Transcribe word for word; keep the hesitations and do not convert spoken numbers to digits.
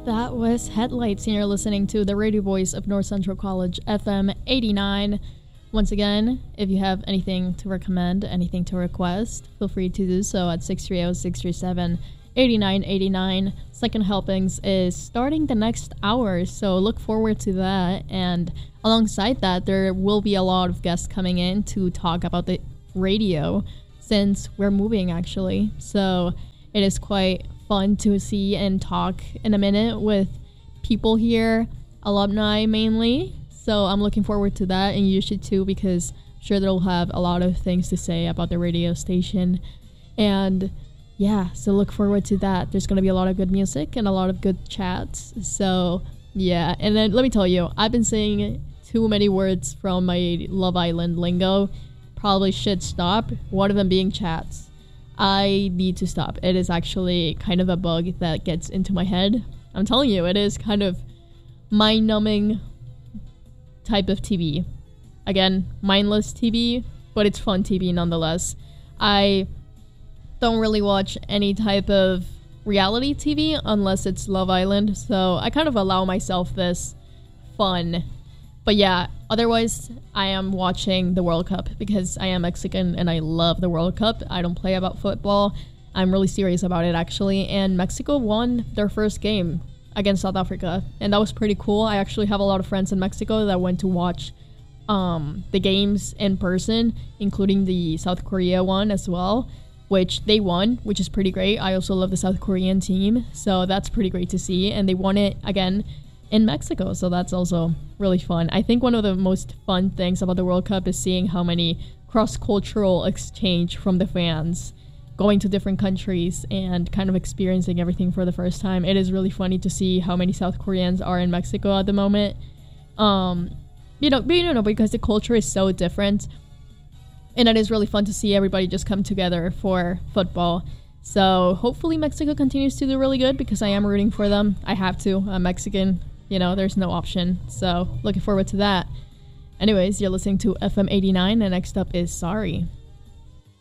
That was Headlights, and you're listening to the radio voice of North Central College, F M eighty-nine. Once again, if you have anything to recommend, anything to request, feel free to do so at six three zero, six three seven, eight nine eight nine. Second Helpings is starting the next hour, so look forward to that. And alongside that, there will be a lot of guests coming in to talk about the radio, since we're moving, actually. So it is quite fun to see and talk in a minute with people here, alumni mainly. So I'm looking forward to that, and you should too, because I'm sure they'll have a lot of things to say about the radio station. And yeah, so look forward to that. There's going to be a lot of good music and a lot of good chats. So yeah, and then let me tell you, I've been saying too many words from my Love Island lingo. Probably should stop. One of them being chats. I need to stop. It is actually kind of a bug that gets into my head. I'm telling you, it is kind of mind-numbing type of T V. Again, mindless T V, but it's fun T V nonetheless. I don't really watch any type of reality T V unless it's Love Island, so I kind of allow myself this fun. But yeah, otherwise, I am watching the World Cup because I am Mexican and I love the World Cup. I don't play about football. I'm really serious about it, actually. And Mexico won their first game against South Africa, and that was pretty cool. I actually have a lot of friends in Mexico that went to watch um, the games in person, including the South Korea one as well, which they won, which is pretty great. I also love the South Korean team, so that's pretty great to see. And they won it again in Mexico, so that's also really fun. I think one of the most fun things about the World Cup is seeing how many cross-cultural exchange from the fans going to different countries and kind of experiencing everything for the first time. It is really funny to see how many South Koreans are in Mexico at the moment. Um, you know, but, you know, because the culture is so different, and it is really fun to see everybody just come together for football. So hopefully Mexico continues to do really good, because I am rooting for them. I have to. I'm Mexican. You know, there's no option. So looking forward to that. Anyways, you're listening to F M eighty-nine, and next up is Sorry.